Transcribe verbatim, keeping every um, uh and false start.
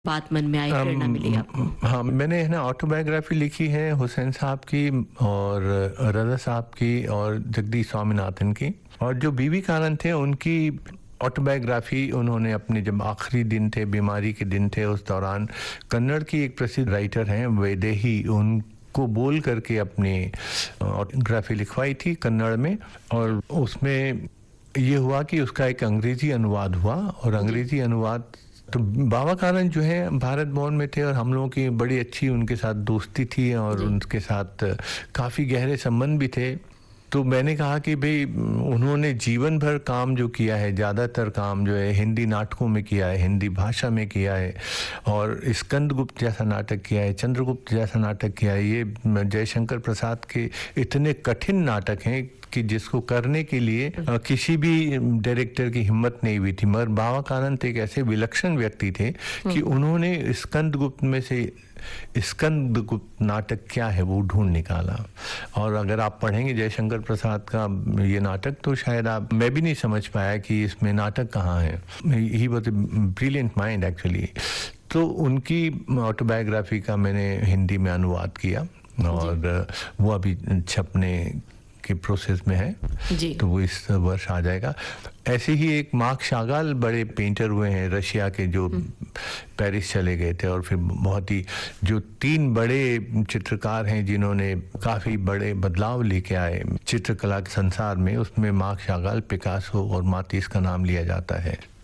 बात मन में आई, प्रेरणा मिली आपको? हाँ, मैंने है ना ऑटोबायोग्राफी लिखी है हुसैन साहब की और रज़ा साहब की और जगदीश स्वामीनाथन की। और जो बीवी कानन थे उनकी ऑटोबायोग्राफी उन्होंने अपने जब आखिरी दिन थे, बीमारी के दिन थे, उस दौरान कन्नड़ की एक प्रसिद्ध राइटर हैं वैदेही, उनको बोल करके अपनी ऑटोग्राफी लिखवाई थी कन्नड़ में। और उसमें ये हुआ कि उसका एक अंग्रेजी अनुवाद हुआ और अंग्रेजी अनुवाद तो बाबा कानन जो है भारत भवन में थे और हम लोगों की बड़ी अच्छी उनके साथ दोस्ती थी और उनके साथ काफ़ी गहरे संबंध भी थे। तो मैंने कहा कि भाई उन्होंने जीवन भर काम जो किया है, ज़्यादातर काम जो है हिंदी नाटकों में किया है, हिंदी भाषा में किया है और स्कंदगुप्त जैसा नाटक किया है, चंद्रगुप्त जैसा नाटक किया है। ये जयशंकर प्रसाद के इतने कठिन नाटक हैं कि जिसको करने के लिए किसी भी डायरेक्टर की हिम्मत नहीं हुई थी। मगर बाबा कानन एक ऐसे विलक्षण व्यक्ति थे कि उन्होंने स्कंदगुप्त में से स्कंदगुप्त नाटक क्या है वो ढूंढ निकाला। और अगर आप पढ़ेंगे जयशंकर प्रसाद का ये नाटक तो शायद आप मैं भी नहीं समझ पाया कि इसमें नाटक कहाँ है। He was a brilliant mind actually. तो उनकी ऑटोबायोग्राफी का मैंने हिंदी में अनुवाद किया और वो अभी छपने के प्रोसेस में है जी। तो वो इस वर्ष आ जाएगा। ऐसे ही एक मार्क शागाल बड़े पेंटर हुए हैं रशिया के, जो पेरिस चले गए थे और फिर बहुत ही जो तीन बड़े चित्रकार हैं जिन्होंने काफ़ी बड़े बदलाव लेके आए चित्रकला के संसार में, उसमें मार्क शागाल, पिकासो और मातीस का नाम लिया जाता है।